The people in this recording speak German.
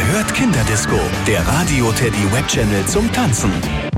Ihr hört Kinderdisco, der Radio Teddy Web Channel zum Tanzen.